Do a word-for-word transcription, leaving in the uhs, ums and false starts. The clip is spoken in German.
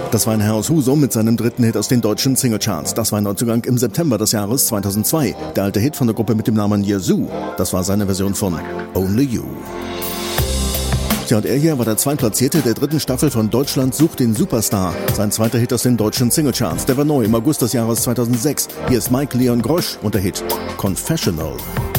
Das war ein Herr aus Husum mit seinem dritten Hit aus den deutschen Singlecharts. Das war ein Neuzugang im September des Jahres zweitausendzwei. Der alte Hit von der Gruppe mit dem Namen Yazoo. Das war seine Version von Only You. Tja, und er hier war der Zweitplatzierte der dritten Staffel von Deutschland sucht den Superstar. Sein zweiter Hit aus den deutschen Singlecharts. Der war neu im August des Jahres zweitausendsechs. Hier ist Mike Leon Grosch und der Hit Confessional.